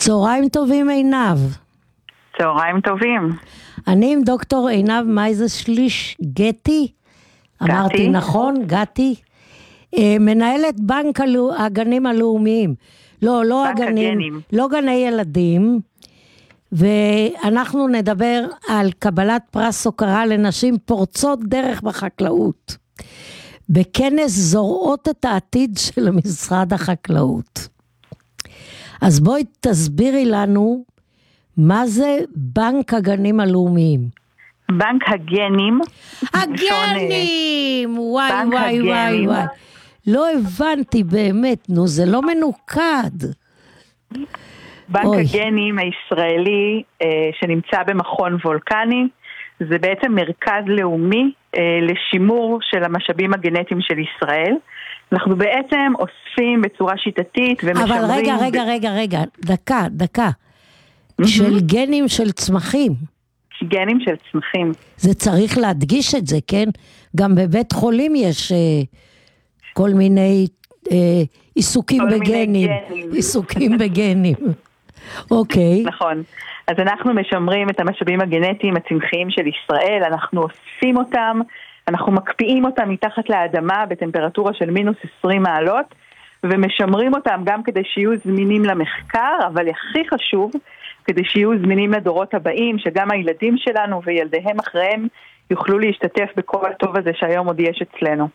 צהריים טובים עינב. צהריים טובים. אני עם דוקטור עינב מייזשליש גתי, אמרתי נכון? גתי? מנהלת בנק הגנים הלאומיים. לא הגנים, לא גני ילדים, ואנחנו נדבר על קבלת פרס הוקרה לנשים פורצות דרך בחקלאות, בכנס זורעות את העתיד של משרד החקלאות. אז בואי תסבירי לנו מה זה בנק הגנים הלאומיים. בנק הגנים. הגנים! וואי. לא הבנתי באמת, נו זה לא מנוקד. בנק הגנים הישראלי שנמצא במכון וולקני, זה בעצם מרכז לאומי לשימור של המשאבים הגנטיים של ישראל. אנחנו בעצם אוספים בצורה שיטתית ומשמרים... אבל רגע, דקה. של גנים של צמחים. גנים של צמחים. זה צריך להדגיש את זה, כן? גם בבית חולים יש כל מיני עיסוקים בגנים. עיסוקים בגנים. אוקיי. נכון. אז אנחנו משמרים את המשאבים הגנטיים הצמחיים של ישראל, אנחנו אוספים אותם, אנחנו מקפיאים אותם מתחת לאדמה בטמפרטורה של מינוס 20 מעלות, ומשמרים אותם גם כדי שיהיו זמינים למחקר, אבל הכי חשוב, כדי שיהיו זמינים לדורות הבאים, שגם הילדים שלנו וילדיהם אחריהם יוכלו להשתתף בכל הטוב הזה שהיום עוד יש אצלנו.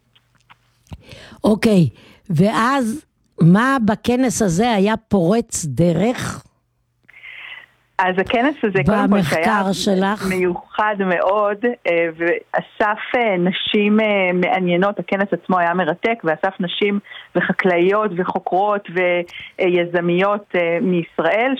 אוקיי, ואז מה בכנס הזה היה פורץ דרך? אז הכנס הזה במחקר שלך מיוחד מאוד, ואסף נשים מעניינות. הכנס עצמו היה מרתק, ואסף נשים וחקלאיות וחוקרות ויזמיות מישראל,